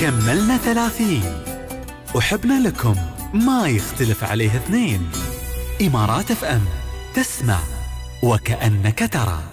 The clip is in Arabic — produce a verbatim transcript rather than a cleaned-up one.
كملنا ثلاثين، وحبنا لكم ما يختلف عليه اثنين. إمارات اف ام، تسمع وكأنك ترى.